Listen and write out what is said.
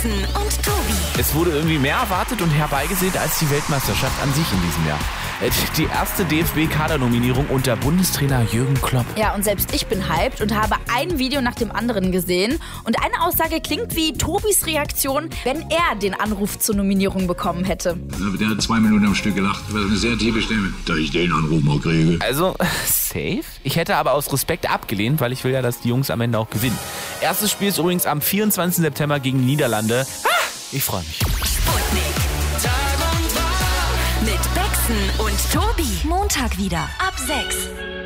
Becksen und Tobi. Es wurde irgendwie mehr erwartet und herbeigesehnt als die Weltmeisterschaft an sich in diesem Jahr. Die erste DFB-Kadernominierung unter Bundestrainer Jürgen Klopp. Ja, und selbst ich bin hyped und habe ein Video nach dem anderen gesehen. Und eine Aussage klingt wie Tobis Reaktion, wenn er den Anruf zur Nominierung bekommen hätte. Der hat 2 Minuten am Stück gelacht. Das ist eine sehr tiefe Stimme. Da ich den Anruf mal kriege. Also, safe? Ich hätte aber aus Respekt abgelehnt, weil ich will ja, dass die Jungs am Ende auch gewinnen. Erstes Spiel ist übrigens am 24. September gegen Niederlande. Ich freue mich. Sputnik. Tag und Tag. Mit Becksen und Tobi. Montag wieder ab 6.